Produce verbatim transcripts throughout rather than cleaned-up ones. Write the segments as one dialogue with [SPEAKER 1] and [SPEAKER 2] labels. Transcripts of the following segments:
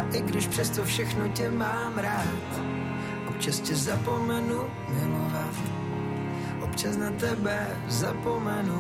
[SPEAKER 1] i když přesto všechno tě mám rád, občas tě zapomenu milovat, občas na tebe zapomenu.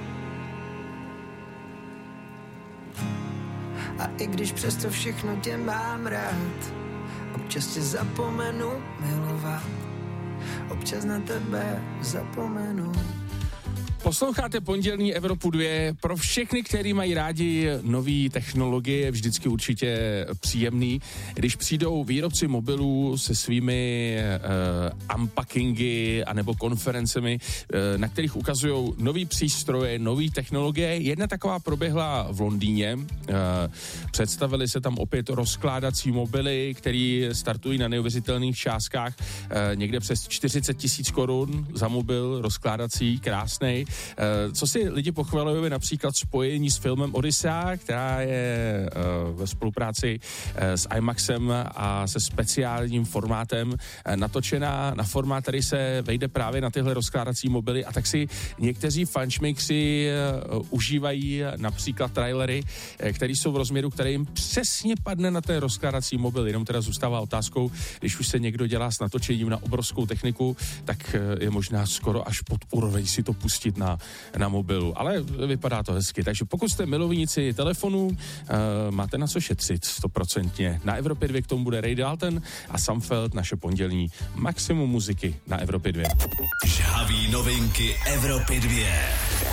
[SPEAKER 1] A i když přesto všechno tě mám rád, občas tě zapomenu milovat, občas na tebe zapomenu.
[SPEAKER 2] Posloucháte pondělní Evropu dva. Pro všechny, kteří mají rádi nové technologie, je vždycky určitě příjemný, když přijdou výrobci mobilů se svými uh, unpackingy anebo konferencemi, uh, na kterých ukazují nový přístroje, nové technologie. Jedna taková proběhla v Londýně. Uh, představili se tam opět rozkládací mobily, které startují na neuvěřitelných částkách. Uh, někde přes čtyřicet tisíc korun za mobil rozkládací, krásnej. Co si lidi pochvalují, například spojení s filmem Odyssea, která je ve spolupráci s IMAXem a se speciálním formátem natočená na formát, který se vejde právě na tyhle rozkládací mobily, a tak si někteří fanšmejkři užívají například trailery, které jsou v rozměru, který jim přesně padne na ten rozkládací mobil. Jenom teda zůstává otázkou, když už se někdo dělá s natočením na obrovskou techniku, tak je možná skoro až pod úroveň si to pustit na, na mobilu, ale vypadá to hezky. Takže pokud jste milovníci telefonů, uh, máte na co šetřit stoprocentně. Na Evropě dva k tomu bude Ray Dalton a Samfeld, naše pondělní maximum muziky na Evropě dva.
[SPEAKER 3] Žhavý novinky Evropy dva.